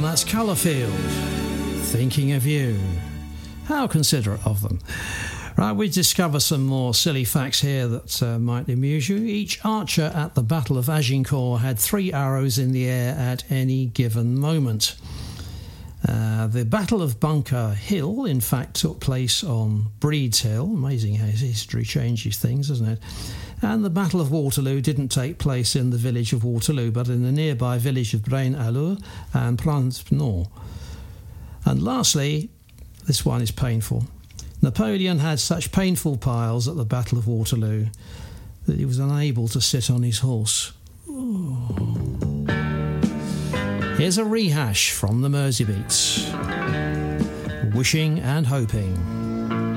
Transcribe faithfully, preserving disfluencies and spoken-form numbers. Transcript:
that's Colourfield. Thinking of you. How considerate of them. Right, we discover some more silly facts here that uh, might amuse you. Each archer at the Battle of Agincourt had three arrows in the air at any given moment. Uh, the Battle of Bunker Hill, in fact, took place on Breeds Hill. Amazing how history changes things, isn't it? And the Battle of Waterloo didn't take place in the village of Waterloo, but in the nearby village of Braine-l'Alleud and Plancenoit. And lastly, this one is painful. Napoleon had such painful piles at the Battle of Waterloo that he was unable to sit on his horse. Ooh. Here's a rehash from the Mersey Beats. Wishing and Hoping.